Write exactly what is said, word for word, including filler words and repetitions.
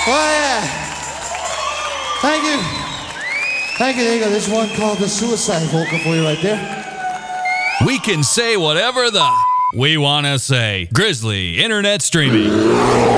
Well, yeah. Thank you. Thank you. There you go. There's one called the Suicide Vocal for you right there. We can say whatever the we want to say. Grizzly Internet Streaming.